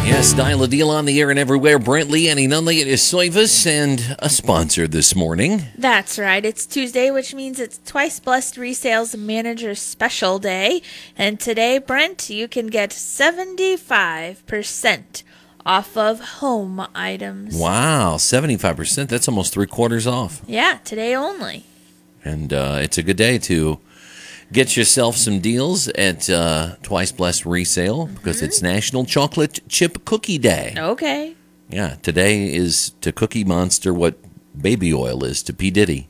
Yes, Dial a Deal on the air and everywhere. Brent Lee, Annie Nunley, it is Soivus and a sponsor this morning. That's right. It's Tuesday, which means it's Twice Blessed Resales Manager Special Day. And today, Brent, you can get 75% off of home items. Wow, 75%. That's almost 3/4 off. Yeah, today only. And it's a good day to get yourself some deals at Twice Blessed Resale because it's National Chocolate Chip Cookie Day. Okay. Yeah, today is to Cookie Monster what baby oil is to P. Diddy.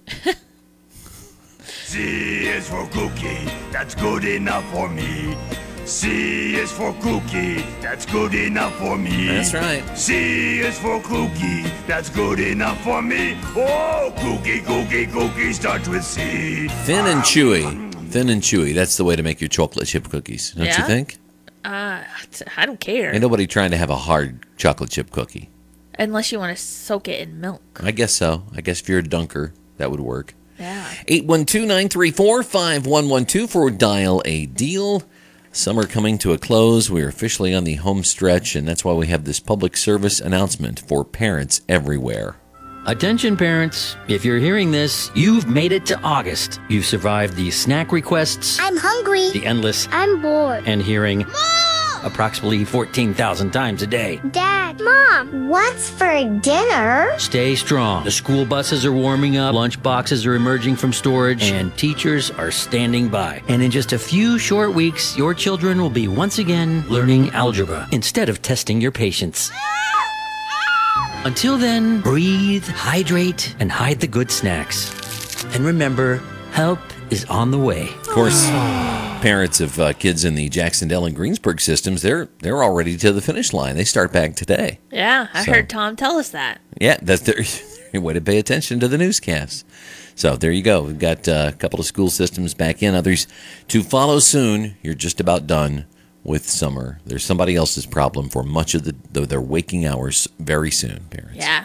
C is for cookie, that's good enough for me. C is for cookie, that's good enough for me. That's right. C is for cookie, that's good enough for me. Oh, cookie, cookie, cookie starts with C. Thin and chewy. Thin and chewy. That's the way to make your chocolate chip cookies, don't you think? I don't care. Ain't nobody trying to have a hard chocolate chip cookie. Unless you want to soak it in milk. I guess so. I guess if you're a dunker, that would work. Yeah. 812-934-5112 for Dial a Deal. Summer coming to a close. We're officially on the home stretch, and that's why we have this public service announcement for parents everywhere. Attention parents, if you're hearing this, you've made it to August. You've survived the snack requests, I'm hungry. the endless, I'm bored. and hearing approximately 14,000 times a day. Dad, Mom, what's for dinner? Stay strong. The school buses are warming up, lunch boxes are emerging from storage, and teachers are standing by. And in just a few short weeks, your children will be once again learning algebra instead of testing your patience. Until then, breathe, hydrate, and hide the good snacks. And remember, help is on the way. Of course, parents of kids in the Jacksonville and Greensburg systems, they're already to the finish line. They start back today. Yeah, I heard Tom tell us that. Yeah, that's their way to pay attention to the newscasts. So there you go. We've got a couple of school systems back in, others to follow soon. You're just about done with summer. There's somebody else's problem for much of their waking hours very soon, parents. Yeah.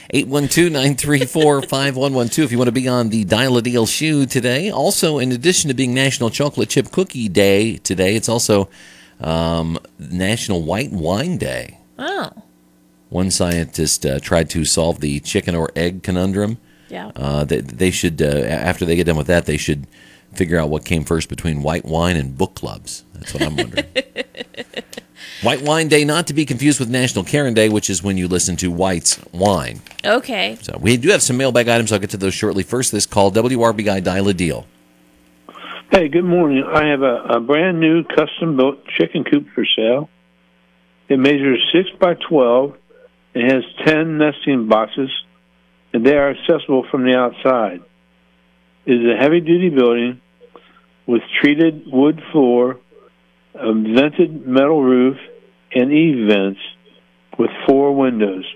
812-934-5112 if you want to be on the Dial a Deal shoe today. Also, in addition to being National Chocolate Chip Cookie Day today, it's also National White Wine Day. Oh. One scientist tried to solve the chicken or egg conundrum. Yeah. They should, after they get done with that, they should figure out what came first between white wine and book clubs. That's what I'm wondering. White Wine Day, not to be confused with National Karen Day, which is when you listen to White's wine. Okay. So we do have some mailbag items. I'll get to those shortly. First, this call, WRBI Dial a Deal. Hey, good morning. I have a brand new custom-built chicken coop for sale. It measures 6 by 12. It has 10 nesting boxes, and they are accessible from the outside. It is a heavy-duty building with treated wood floor, a vented metal roof, and E-vents with 4 windows.